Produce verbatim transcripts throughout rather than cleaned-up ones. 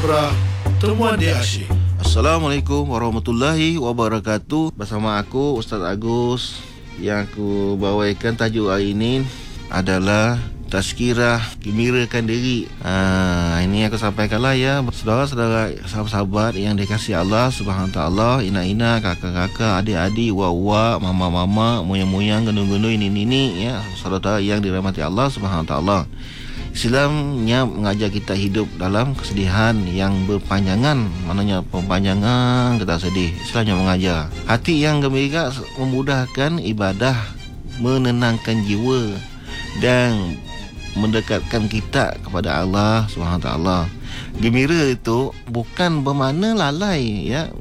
Sabra, temuan dia asyik. Assalamualaikum warahmatullahi wabarakatuh. Bersama aku Ustaz Agus. Yang aku bawakan tajuk hari ini adalah tazkirah gembirakan diri. Ha, ini aku sampaikanlah ya, saudara-saudara, sahabat-sahabat yang dikasihi Allah Subhanahu Taala, ina-ina, kakak-kakak, adik-adik, wak-wak, mama-mama, moyang-moyang, gendung-gendung, ini-ini ya, saudara yang dirahmati Allah Subhanahu Taala. Islamnya mengajar kita hidup dalam kesedihan yang berpanjangan. Maknanya perpanjangan kita sedih. Islamnya mengajar hati yang gembira memudahkan ibadah, menenangkan jiwa dan mendekatkan kita kepada Allah Subhanahu Taala. Gembira itu bukan bermakna lalai ya,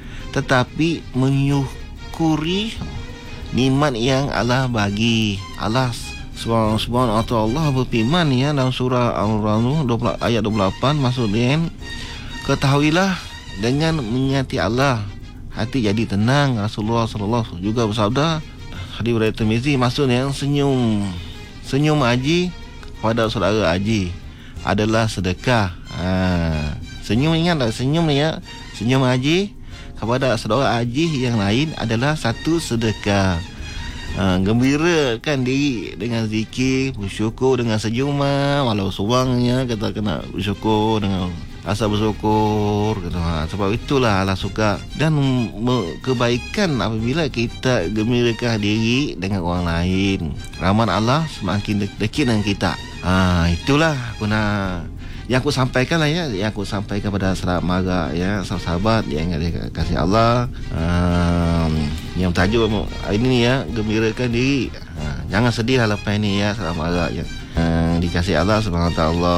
tetapi menyukuri nikmat yang Allah bagi. Allah Subhanahu wa ta'ala berfirman ya dalam surah Al-Rum ayat dua puluh lapan, maksudnya ketahuilah dengan mengingati Allah hati jadi tenang. Rasulullah sallallahu alaihi wasallam juga bersabda, hadis riwayat Tirmizi, maksudnya senyum senyum haji kepada saudara haji adalah sedekah. Ha, senyum, ingatlah senyum ni ya, senyum haji kepada saudara haji yang lain adalah satu sedekah. Ha, gembirakan diri dengan zikir, bersyukur dengan senyuman, walau seorangnya kita kena bersyukur dengan rasa bersyukur gitu. Ha, sebab itulah Allah suka dan me- kebaikan apabila kita gembirakan diri dengan orang lain. Rahmat Allah semakin de- dekat dengan kita. Ha, itulah aku nak, yang aku sampaikan lah ya, yang aku sampaikan kepada sahabat mara ya, sahabat yang dikasihi Allah. Um, yang tajuk ini ya, gembirakan diri. Ha, jangan sedih lah lepas ini ya, sahabat mara ya. Uh, dikasihi Allah Subhanahu Taala.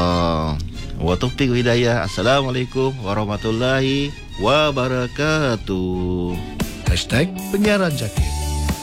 Wa taufiq hidayah. Assalamualaikum warahmatullahi wabarakatuh. Hashtag Penyiaran Jaki.